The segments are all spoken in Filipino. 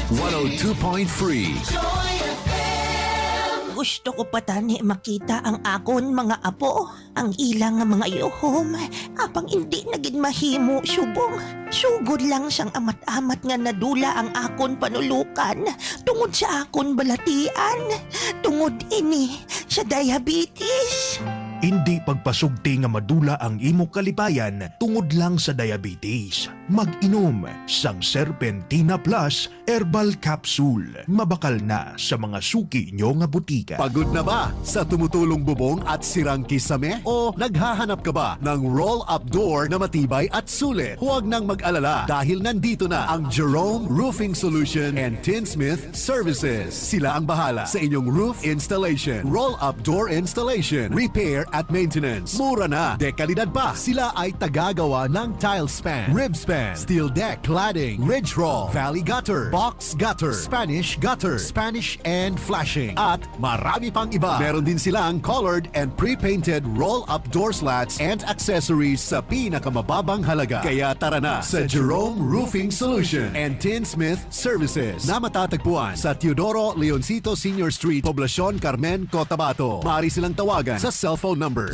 102.3. Gusto ko pa tani makita ang akon mga apo, ang ilang nga mga yuhom, apang hindi naging mahimo subong. Sugod lang siyang amat-amat nga nadula ang akon panulukan, tungod sa akon balatian, tungod ini sa diabetes. Hindi pagpasugti nga madula ang imo kalipayan tungod lang sa diabetes. Mag-inom sang Serpentina Plus Herbal Capsule. Mabakal na sa mga suki nyo nga butika. Pagod na ba sa tumutulong bubong at sirang kisame? O naghahanap ka ba ng roll-up door na matibay at sulit? Huwag nang mag-alala dahil nandito na ang Jerome Roofing Solution and Tinsmith Services. Sila ang bahala sa inyong roof installation, roll-up door installation, repair at maintenance. Mura na, dekalidad pa. Sila ay tagagawa ng tile span, rib span, steel deck, cladding, ridge roll, valley gutter, box gutter, Spanish gutter, Spanish and flashing, at marami pang iba. Meron din silang colored and pre-painted roll-up door slats and accessories sa pinakamababang halaga. Kaya tara na sa Jerome Roofing Solution and Tinsmith Services na matatagpuan sa Teodoro Leoncito Senior Street, Poblacion Carmen, Cotabato. Maaari silang tawagan sa cellphone number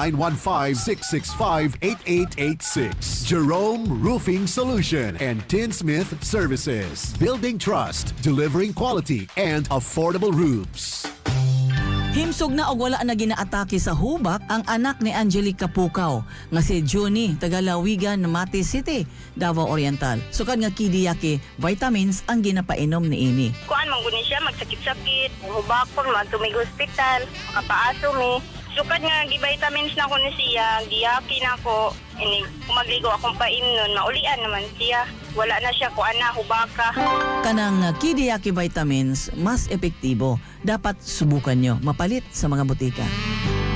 0915-665-8886. Jerome Roofing Solution and Tinsmith Services. Building trust, delivering quality and affordable roofs. Himsog na og wala na ginaatake sa hubak ang anak ni Angelica Pukaw nga si Juni, taga Lawigan, Mati City, Davao Oriental. Sukad nga kidiyaki, vitamins ang ginapainom ni ini. Kuan man guni siya magsakit-sakit, hubakon man tumig hospital, makapaaso mi. Sukad nga gi-vitamins na ko ni siya, giyaki na ko. Ini kumagligo akong painom, maulian naman siya. Wala na siya kuan na hubaka. Kanang kidiyaki vitamins mas epektibo. Dapat subukan nyo mapalit sa mga butika.